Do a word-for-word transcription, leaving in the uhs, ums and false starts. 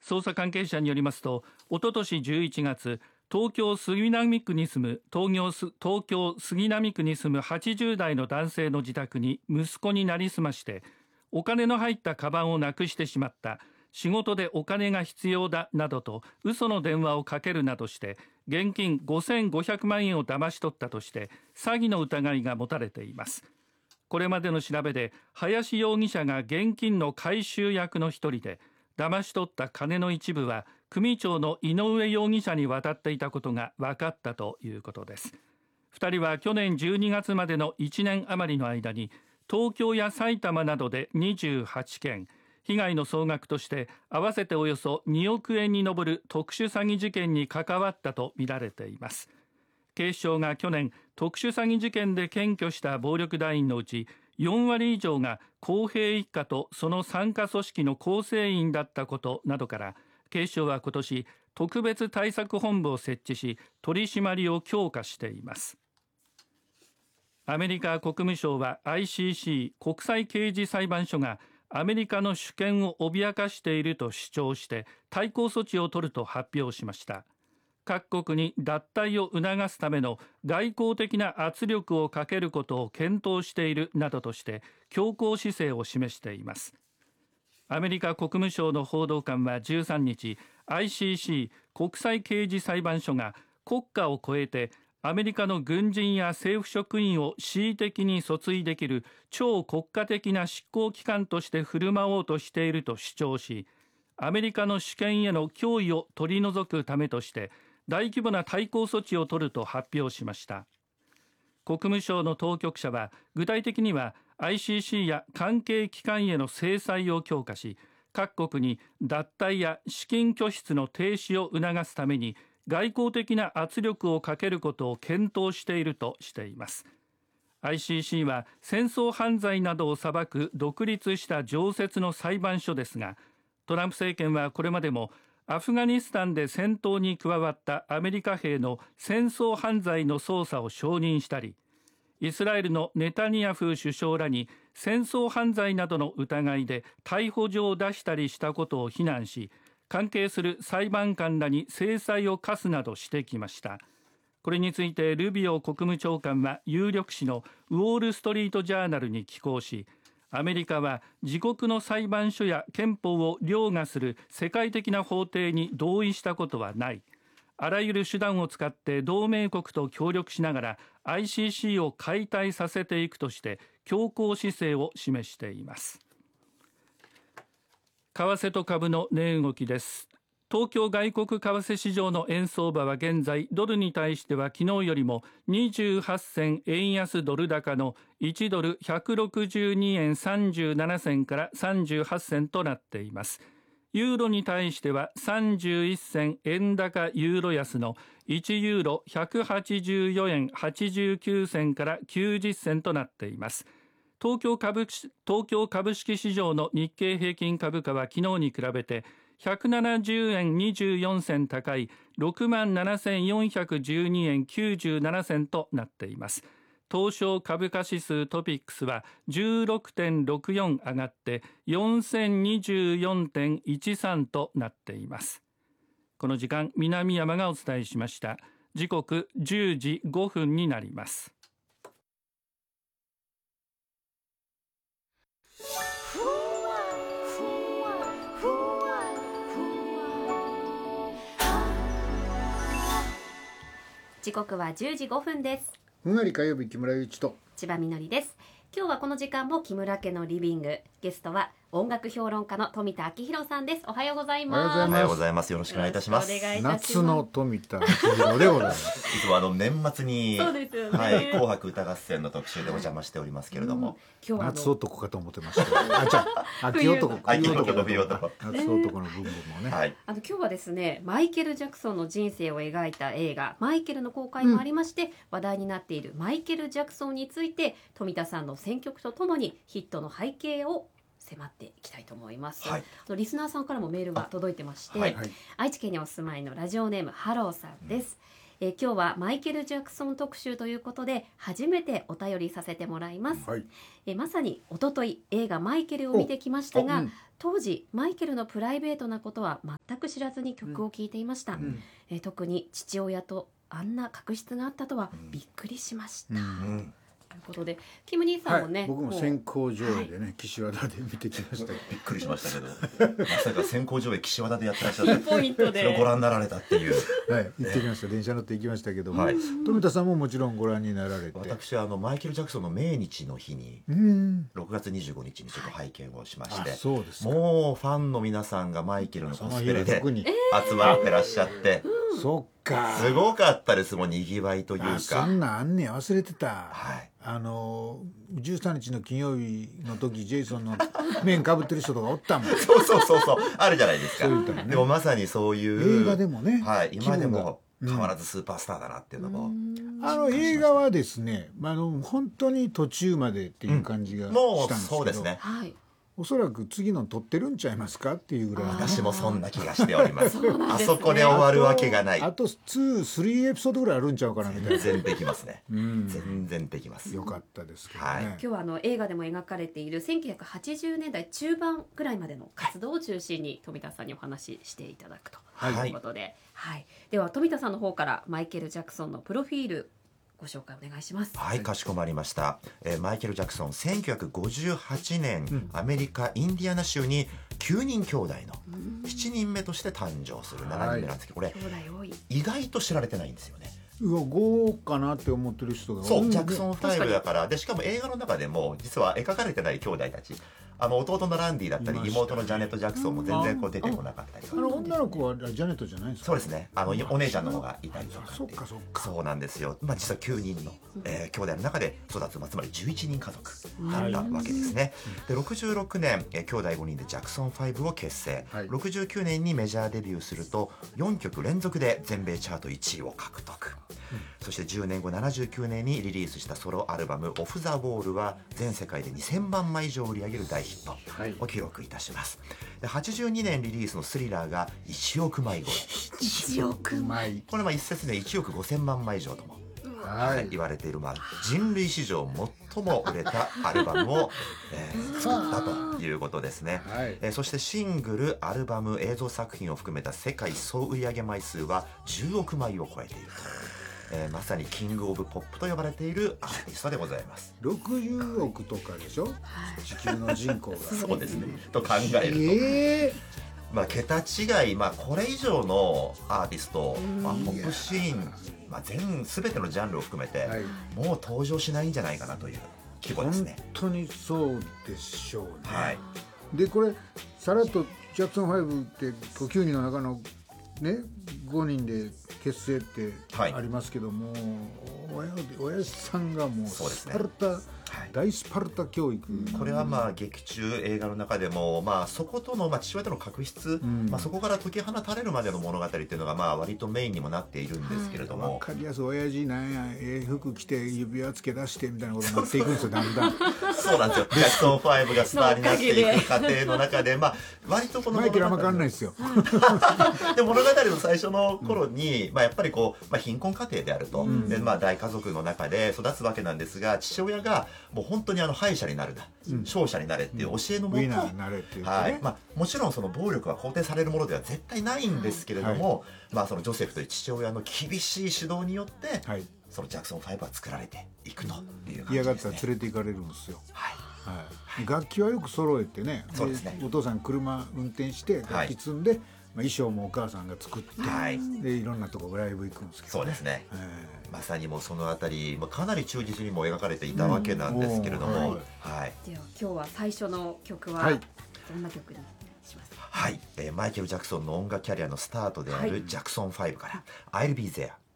捜査関係者によりますと、おととしじゅういちがつ、東京杉並区に住む東京東京杉並区に住むはちじゅう代の男性の自宅に息子になりすまして、お金の入ったカバンをなくしてしまった、仕事でお金が必要だなどと嘘の電話をかけるなどして現金ごせんごひゃくまんえんを騙し取ったとして詐欺の疑いが持たれています。これまでの調べで林容疑者が現金の回収役の一人で、騙し取った金の一部は組長の井上容疑者に渡っていたことが分かったということです。ふたりは去年じゅうにがつまでのいちねん余りの間に東京や埼玉などでにじゅうはちけん、被害の総額として合わせておよそにおくえんに上る特殊詐欺事件に関わったとみられています。警視庁が去年特殊詐欺事件で検挙した暴力団員のうちよんわり以上が公平一家とその傘下組織の構成員だったことなどから、警視庁は今年特別対策本部を設置し取り締まりを強化しています。アメリカ国務省は アイシーシー 国際刑事裁判所がアメリカの主権を脅かしていると主張して対抗措置を取ると発表しました。各国に脱退を促すための外交的な圧力をかけることを検討しているなどとして強硬姿勢を示しています。アメリカ国務省の報道官はじゅうさんにち、 アイシーシー 国際刑事裁判所が国家を超えてアメリカの軍人や政府職員を恣意的に訴追できる超国家的な執行機関として振る舞おうとしていると主張し、アメリカの主権への脅威を取り除くためとして大規模な対抗措置を取ると発表しました。国務省の当局者は具体的には アイシーシー や関係機関への制裁を強化し、各国に脱退や資金拠出の停止を促すために外交的な圧力をかけることを検討しているとしています。 アイシーシー は戦争犯罪などを裁く独立した常設の裁判所ですが、トランプ政権はこれまでもアフガニスタンで戦闘に加わったアメリカ兵の戦争犯罪の捜査を承認したり、イスラエルのネタニヤフ首相らに戦争犯罪などの疑いで逮捕状を出したりしたことを非難し、関係する裁判官らに制裁を科すなどしてきました。これについてルビオ国務長官は有力紙のウォール・ストリート・ジャーナルに寄稿し、アメリカは自国の裁判所や憲法を凌駕する世界的な法廷に同意したことはない、あらゆる手段を使って同盟国と協力しながら アイシーシー を解体させていくとして強硬姿勢を示しています。為替と株の値動きです。東京外国為替市場の円相場は現在ドルに対しては昨日よりもにじゅうはちせん円安ドル高のいちドルひゃくろくじゅうにえんさんじゅうななせんからさんじゅうはっせんとなっています。ユーロに対してはさんじゅういっせん円高ユーロ安のいちユーロひゃくはちじゅうよえんはちじゅうきゅうせんからきゅうじゅっせんとなっています。東京株、東京株式市場の日経平均株価は昨日に比べてひゃくななじゅうえんにじゅうよんせん高い ろくまんななせんよんひゃくじゅうにえんきゅうじゅうななせんとなっています。東証株価指数トピックスは じゅうろくてんろくよん 上がってよんせんにじゅうよんてんいちさんとなっています。この時間、南山がお伝えしました。時刻じゅうじごふんになります。 時刻はじゅうじごふんです。 ふんわり火曜日、木村祐一と千葉みのりです。今日はこの時間も木村家のリビング、ゲストは音楽評論家の富田明宏さんです。おはようございます。 おはようございます。よろしくお願いいたします。 夏の富田明宏でございます。 いつもあの年末にそうですよね、 はい、紅白歌合戦の特集でお邪魔しておりますけれども、うん、 今日は夏男かと思ってましたあ、じゃあ秋男秋男の冬男夏男の部分もね、 はい、あの今日はですね、マイケル・ジャクソンの人生を描いた映画マイケルの公開もありまして、うん、話題になっているマイケル・ジャクソンについて富田さんの選曲とともにヒットの背景を迫っていきたいと思います、はい、リスナーさんからもメールが届いてまして、はい、愛知県にお住まいのラジオネームハローさんです。 えー今日はマイケル・ジャクソン特集ということで初めてお便りさせてもらいます、 はい。 えーまさに一昨日映画マイケルを見てきましたが、 うん当時マイケルのプライベートなことは全く知らずに曲を聴いていました、 うんえー特に父親とあんな確執があったとはびっくりしました、 うんうんということでキム兄さんもね、 はい、僕もう先行上映でね、岸和田で見てきましたけびっくりしましたけどまさか先行上映岸和田でやってらっしゃってピンポイントでそれをご覧になられたっていうど、はい、行ってきました。電車乗って行きましたけども、 はい富田さんももちろんご覧になられて、 私はあのマイケル・ジャクソンの命日の日にうん、 ろくがつにじゅうごにちにちょっと拝見をしましあ、 て、 そうですか。 もうファンの皆さんがマイケルのコその日スプレでは特に、 集まってらっしゃってそっか。 すごかったです。もうにぎわいというあ、そかんなんあんねん、忘れてた。 はいあのじゅうさんにちの金曜日の時ジェイソンの面かぶってる人とかおったもん。 そうそうそうそうあるじゃないですか。 そういう歌ねでもまさにそういう映画でもね、 はい、今で気分がも変わらずスーパースターだなっていうのも、 あの映画はですね、まあ、あの本当に途中までっていう感じがもうしたんですけど、 そうですね。 はいおそらく次の撮ってるんちゃいますかっていうぐらい、 私もそんな気がしております。 そうなんですねあそこで終わるわけがない。 あとに、さんエピソードぐらいあるんちゃうかなみたいな。 全然できますね。 うん、 全然できます。 よかったですけどね、 はい今日はあの映画でも描かれているせんきゅうひゃくはちじゅうねんだい中盤ぐらいまでの活動を中心に富田さんにお話ししていただくとはいいうことで、はいでは富田さんの方からマイケル・ジャクソンのプロフィールご紹介お願いします。 はい、かしこまりました、えーマイケル・ジャクソンせんきゅうひゃくごじゅうはちねん、 んアメリカインディアナ州にきゅうにん兄弟のしちにんめとして誕生するしちにんめなんですけど、これ兄弟多い。 意外と知られてないんですよね。 うわごかなって思ってる人がそう、 多いねジャクソンファイブだからで、しかも映画の中でも実は描かれてない兄弟たち、あの弟のランディだったりいましたね妹のジャネット・ジャクソンも全然こう出てこなかったりあの女の子はジャネットじゃないんですか。 そうですね、あのお姉ちゃんの方がいたりとかってそいうっかそっか。 そうなんですよ、まあ、実はきゅうにんの、えー兄弟の中で育つ、まあ、つまりじゅういちにん家族だったわけですね、でろくじゅうろくねん、えー兄弟ごにんでジャクソンファイブを結成、 はいろくじゅうきゅうねんにメジャーデビューするとよんきょく連続で全米チャートいちいを獲得、そしてじゅうねんごななじゅうきゅうねんにリリースしたソロアルバム「オフ・ザ・ウォール」は全世界でにせんまんまい以上売り上げる大ヒットはいを記録いたします。ではちじゅうにねんリリースの「スリラー」がいちおくまい超え、 いちおくうまい。 これは一説でいちおくごせんまんまい以上とも、 はい。 言われている、まあ、人類史上最も売れたアルバムを、えー作ったということですね、 はいえーそしてシングル、アルバム、映像作品を含めた世界総売上枚数はじゅうおくまいを超えていると、えーまさにキングオブポップと呼ばれているアーティストでございます。 ろくじゅうおくとかでしょ。地球の人口が。 そうですねと考えると、 ええまあ、桁違い、まあ、これ以上のアーティスト、まあ、 うんポップシーン、まあ、全全てのジャンルを含めて、 はい。 もう登場しないんじゃないかなという規模です本ね。 当にそうでしょうね。 はい、 でこれさらっとジャクソンファイブってきゅうにんの中のねごにんで結成ってはいありますけども、親で親父さんがもうそうですねスパルタ、 はい大スパルタ教育、 これはまあ劇中映画の中でも、まあ、そことの、まあ、父親との確執、 んまあ、そこから解き放たれるまでの物語っていうのが、まあ、割とメインにもなっているんですけれどわも、 かりやすい親父なんやええ服着て指輪つけ出してみたいなことになっていくんですよだんだん。 そうなんですよ、ジャクソンファイブがスターになっていく過程の中で、まあ、割とこのマイケルあんま物語変わんないですよ。 で物語の最初の頃に、まあ、やっぱりこう、まあ、貧困家庭であると、でまあ、大家族の中で育つわけなんですが、父親がもう本当にあの敗者になるな、勝者になれっていう教えのもと、 ウィナーになれっていうね、 はいまあ、もちろんその暴力は肯定されるものでは絶対ないんですけれども、まあ、そのジョセフという父親の厳しい指導によって、 はい、 そのジャクソンファイブは作られていくという感嫌がっじですね。 たら連れて行かれるんですよ。 はいはい、楽器はよく揃えてね、 そうですねお父さん車運転して楽器積んで、まあ、衣装もお母さんが作って、 はいでいろんなとこライブ行くんですけど、 そうですね、 えまさにもうそのあたり、まあ、かなり忠実にも描かれていたわけなんですけれども、 うんはいはいでは今日は最初の曲ははいどんな曲にしますか。 はいえーマイケル・ジャクソンの音楽キャリアのスタートであはいるジャクソンファイブから「I'll Be There」